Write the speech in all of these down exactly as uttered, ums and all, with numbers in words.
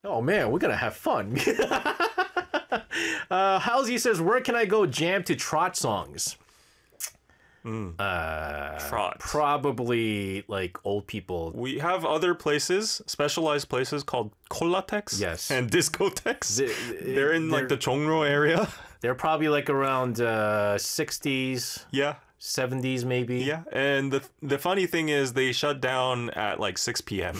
Oh man, we're gonna have fun. uh, Halsey says, where can I go jam to trot songs? Mm. Uh, Trot. Probably like old people. We have other places, specialized places called Kolatex Yes. and Discotex. The- They're in like the Chongro area. They're probably like around uh, sixties, Yeah. seventies maybe. Yeah, and the the funny thing is they shut down at like six p m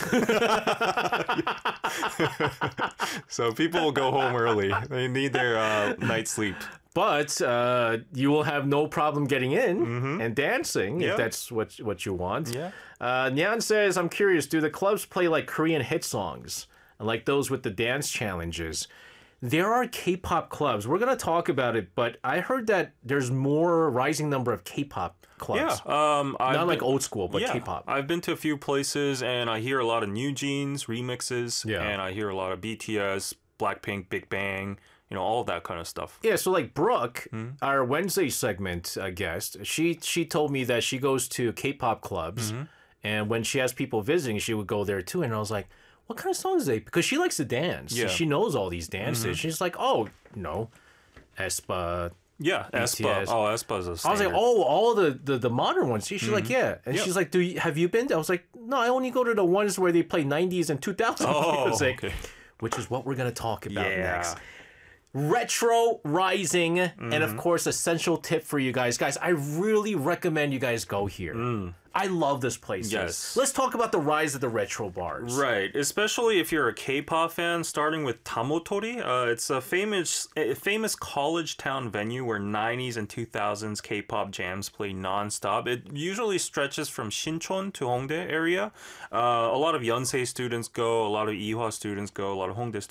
So people will go home early. They need their uh, night sleep. But uh, you will have no problem getting in Mhm. and dancing Yeah. if that's what what you want. Yeah. Uh, Nyan says, I'm curious, do the clubs play like Korean hit songs? Like those with the dance challenges? There are K-pop clubs. We're going to talk about it, but I heard that there's more rising number of K-pop clubs. Yeah, um, I've Not like been- old school, but yeah, K-pop. I've been to a few places and I hear a lot of New Jeans remixes. Yeah. And I hear a lot of B T S, Blackpink, Big Bang, you know, all of that kind of stuff. Yeah, so like Brooke, Hmm? our Wednesday segment uh, guest, she she told me that she goes to K-pop clubs, Mm-hmm. and when she has people visiting, she would go there too. And I was like, what kind of songs are they? Because she likes to dance. Yeah. She knows all these dances. She's like, oh, no, aespa. Yeah, B T aespa. S. Oh, aespa's a I was standard. like, oh, all the, the, the modern ones. She, she's like, yeah. And Yeah. she's like, do you, have you been? I was like, no, I only go to the ones where they play nineties and two thousands Oh, music, okay. which is what we're going to talk about Yeah. next. Retro Rising, and Mm-hmm. of course, essential tip for you guys. Guys, I really recommend you guys go here. I love this place. Mm. Yes. Let's talk about the rise of the retro bars. Right, especially if you're a K-pop fan, starting with Tamotori. Uh, it's a famous, a famous college town venue where nineties and two thousands K-pop jams play non-stop. It usually stretches from Sinchon to Hongdae area. Uh, a lot of Yonsei students go, a lot of Ewha students go, a lot of Hongdae